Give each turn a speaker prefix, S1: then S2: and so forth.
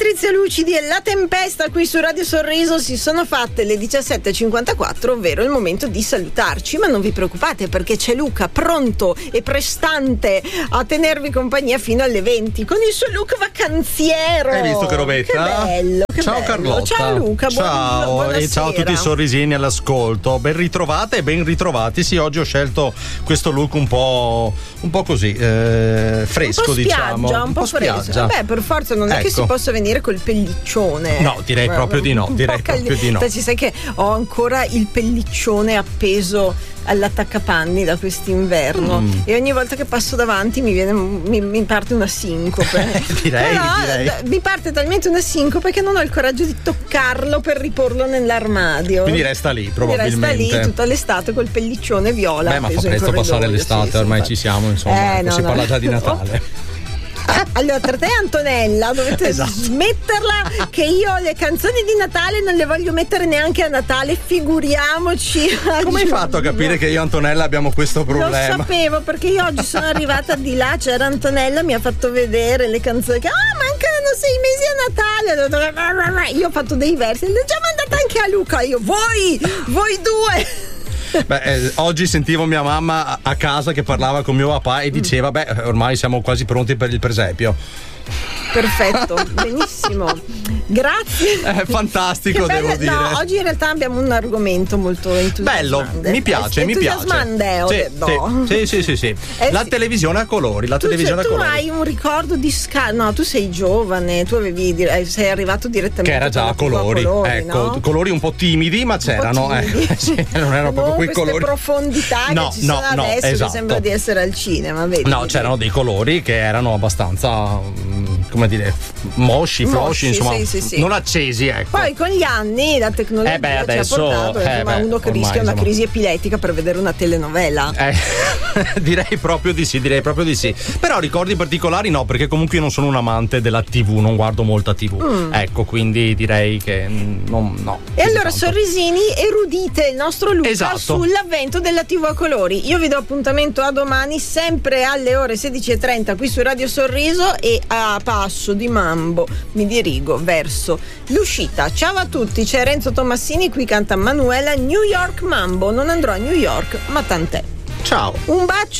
S1: Patrizia Lucidi e La Tempesta qui su Radio Sorriso. Si sono fatte le 17.54, ovvero il momento di salutarci, ma non vi preoccupate perché c'è Luca pronto e prestante a tenervi compagnia fino alle 20 con il suo look vacanziero.
S2: Hai visto che robetta?
S1: Che bello, che
S2: ciao
S1: bello.
S2: Carlotta.
S1: Ciao Luca,
S2: ciao e ciao a tutti i sorrisini all'ascolto. Ben ritrovate e ben ritrovati. Sì, oggi ho scelto questo look un po' così fresco, diciamo.
S1: Un po' fresco. Beh, per forza non è che si possa venire col pelliccione.
S2: No, direi proprio di no.
S1: Ci sai che ho ancora il pelliccione appeso all'attaccapanni da quest'inverno e ogni volta che passo davanti mi parte una sincope.
S2: direi.
S1: Mi parte talmente una sincope che non ho il coraggio di toccarlo per riporlo nell'armadio.
S2: Quindi resta lì probabilmente.
S1: Resta lì tutta l'estate col pelliccione viola.
S2: Beh, ma fa presto passare l'estate, sì, ormai ci siamo, insomma, si parla già di Natale.
S1: Allora, tra te e Antonella dovete smetterla, che io le canzoni di Natale non le voglio mettere neanche a Natale, figuriamoci.
S2: Come hai fatto a capire che io e Antonella abbiamo questo problema?
S1: Lo sapevo, perché io oggi sono arrivata di là, c'era Antonella, mi ha fatto vedere le canzoni che mancano 6 mesi a Natale. Io ho fatto dei versi, l'ho già mandata anche a Luca, io voi due.
S2: Beh, oggi sentivo mia mamma a casa che parlava con mio papà e diceva ormai siamo quasi pronti per il presepio.
S1: Perfetto, benissimo, grazie.
S2: È fantastico, devo dire.
S1: No, oggi in realtà abbiamo un argomento molto entusiasmante.
S2: Bello, mi piace. Sì. La televisione a colori, tu
S1: hai un ricordo di no, tu sei giovane, tu sei arrivato direttamente.
S2: Che era già a colori, ecco, no? Colori un po' timidi, ma c'erano, non erano proprio quei colori.
S1: Profondità che ci sono adesso,
S2: esatto.
S1: Che sembra di essere al cinema, vedi?
S2: No, c'erano dei colori che erano abbastanza, come dire, mosci, flosci, insomma, sì. Non accesi, ecco.
S1: Poi con gli anni la tecnologia
S2: adesso,
S1: ci ha portato uno che rischia una crisi epilettica per vedere una telenovela.
S2: Direi proprio di sì. Però ricordi particolari no, perché comunque io non sono un amante della TV, non guardo molta TV. Ecco, quindi direi che no.
S1: E allora tanto. Sorrisini, erudite il nostro Luca sull'avvento della TV a colori. Io vi do appuntamento a domani, sempre alle ore 16:30 qui su Radio Sorriso, e a passo di mambo mi dirigo verso l'uscita. Ciao a tutti, c'è Renzo Tomassini, qui canta Manuela New York Mambo. Non andrò a New York, ma tant'è.
S2: Ciao.
S1: Un bacio.